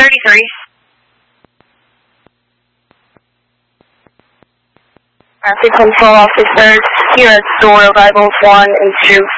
33. Traffic control officers here at store arrivals 1 and 2